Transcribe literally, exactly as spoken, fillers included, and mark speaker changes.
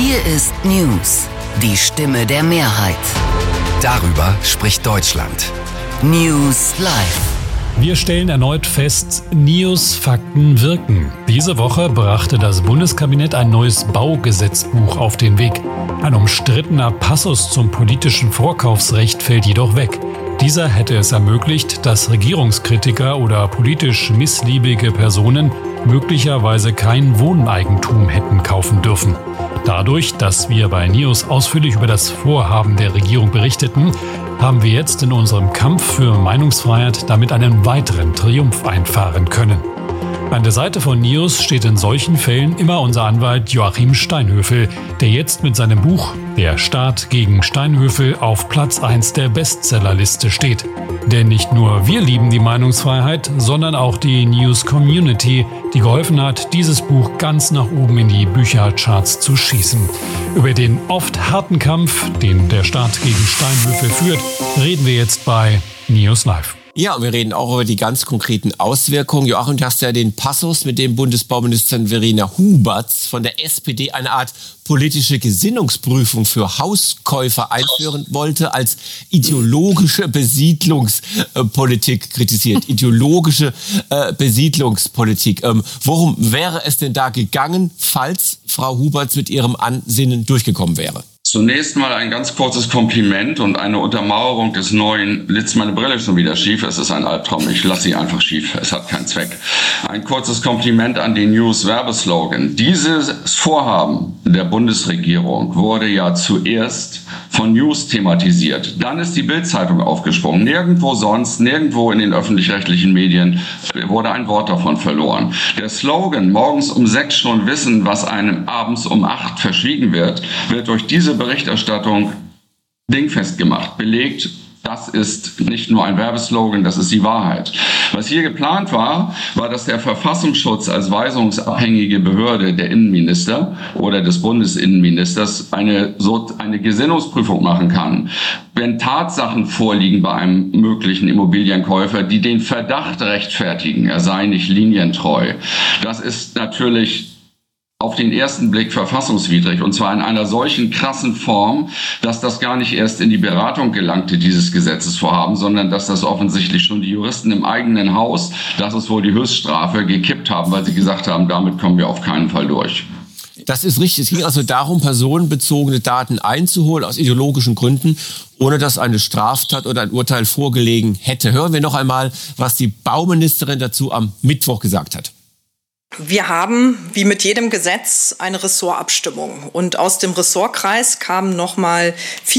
Speaker 1: Hier ist News, die Stimme der Mehrheit.
Speaker 2: Darüber spricht Deutschland.
Speaker 1: News Live.
Speaker 3: Wir stellen erneut fest, News Fakten wirken. Diese Woche brachte das Bundeskabinett ein neues Baugesetzbuch auf den Weg. Ein umstrittener Passus zum politischen Vorkaufsrecht fällt jedoch weg. Dieser hätte es ermöglicht, dass Regierungskritiker oder politisch missliebige Personen möglicherweise kein Wohneigentum hätten kaufen dürfen. Dadurch, dass wir bei News ausführlich über das Vorhaben der Regierung berichteten, haben wir jetzt in unserem Kampf für Meinungsfreiheit damit einen weiteren Triumph einfahren können. An der Seite von News steht in solchen Fällen immer unser Anwalt Joachim Steinhöfel, der jetzt mit seinem Buch Der Staat gegen Steinhöfel auf Platz eins der Bestsellerliste steht. Denn nicht nur wir lieben die Meinungsfreiheit, sondern auch die News-Community, die geholfen hat, dieses Buch ganz nach oben in die Büchercharts zu schießen. Über den oft harten Kampf, den der Staat gegen Steinhöfel führt, reden wir jetzt bei News Live.
Speaker 4: Ja, und wir reden auch über die ganz konkreten Auswirkungen. Joachim, du hast ja den Passus, mit dem Bundesbauministerin Verena Huberts von der S P D eine Art politische Gesinnungsprüfung für Hauskäufer einführen wollte, als ideologische Besiedlungspolitik kritisiert. Ideologische äh, Besiedlungspolitik. Ähm, worum wäre es denn da gegangen, falls Frau Huberts mit ihrem Ansinnen durchgekommen wäre?
Speaker 5: Zunächst mal ein ganz kurzes Kompliment und eine Untermauerung des neuen, blitzt meine Brille schon wieder schief, es ist ein Albtraum, ich lasse sie einfach schief, es hat keinen Zweck. Ein kurzes Kompliment an den News-Werbeslogan. Dieses Vorhaben der Bundesregierung wurde ja zuerst von News thematisiert. Dann ist die Bild-Zeitung aufgesprungen. Nirgendwo sonst, nirgendwo in den öffentlich-rechtlichen Medien wurde ein Wort davon verloren. Der Slogan, morgens um sechs schon wissen, was einem abends um acht verschwiegen wird, wird durch diese Berichterstattung dingfest gemacht, belegt. Das ist nicht nur ein Werbeslogan, das ist die Wahrheit. Was hier geplant war, war, dass der Verfassungsschutz als weisungsabhängige Behörde der Innenminister oder des Bundesinnenministers eine, so eine Gesinnungsprüfung machen kann, wenn Tatsachen vorliegen bei einem möglichen Immobilienkäufer, die den Verdacht rechtfertigen, er sei nicht linientreu. Das ist natürlich auf den ersten Blick verfassungswidrig, und zwar in einer solchen krassen Form, dass das gar nicht erst in die Beratung gelangte, dieses Gesetzesvorhaben, sondern dass das offensichtlich schon die Juristen im eigenen Haus, das ist wohl die Höchststrafe, gekippt haben, weil sie gesagt haben, damit kommen wir auf keinen Fall durch.
Speaker 4: Das ist richtig. Es ging also darum, personenbezogene Daten einzuholen aus ideologischen Gründen, ohne dass eine Straftat oder ein Urteil vorgelegen hätte. Hören wir noch einmal, was die Bauministerin dazu am Mittwoch gesagt hat.
Speaker 6: Wir haben, wie mit jedem Gesetz, eine Ressortabstimmung. Und aus dem Ressortkreis kamen nochmal